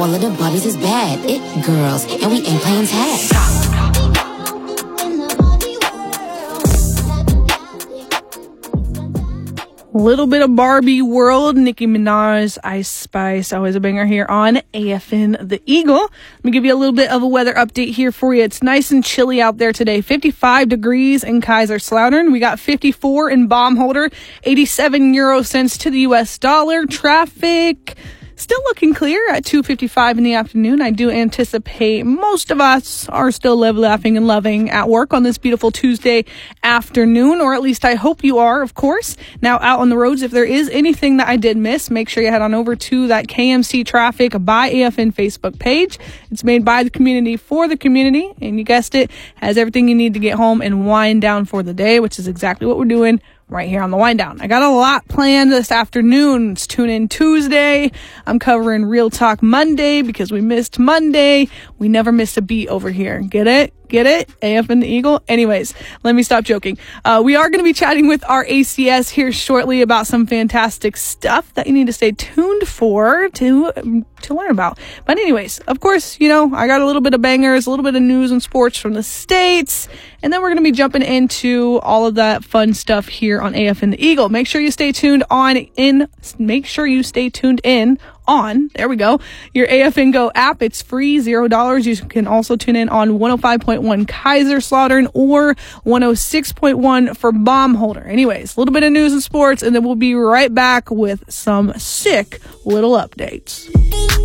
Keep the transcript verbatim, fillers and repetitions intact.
All of the Barbies is bad, it girls, and we ain't playing tag. Little bit of Barbie World, Nicki Minaj, Ice Spice, always a banger here on A F N The Eagle. Let me give you a little bit of a weather update here for you. It's nice and chilly out there today. fifty-five degrees in Kaiserslautern. We got fifty-four in Baumholder, eighty-seven euro cents to the U S dollar. Traffic still looking clear at two fifty-five in the afternoon. I do anticipate most of us are still live, laughing, and loving at work on this beautiful Tuesday afternoon, or at least I hope you are, of course. Now, out on the roads, if there is anything that I did miss, make sure you head on over to that K M C Traffic by A F N Facebook page. It's made by the community for the community, and you guessed it, has everything you need to get home and wind down for the day, which is exactly what we're doing right here on the Wind Down. I got a lot planned this afternoon. It's Tune In Tuesday. I'm covering Real Talk Monday because we missed Monday. We never missed a beat over here. Get it? Get it? A F N The Eagle? Anyways, let me stop joking. Uh, we are going to be chatting with our A C S here shortly about some fantastic stuff that you need to stay tuned for to, to learn about. But anyways, of course, you know, I got a little bit of bangers, a little bit of news and sports from the States, and then we're going to be jumping into all of that fun stuff here on A F N The Eagle. Make sure you stay tuned on in, make sure you stay tuned in on, there we go, your A F N Go app. It's free, zero dollars. You can also tune in on one oh five point one Kaiserslautern or one oh six point one for Baumholder. Anyways, a little bit of news and sports, and then we'll be right back with some sick little updates.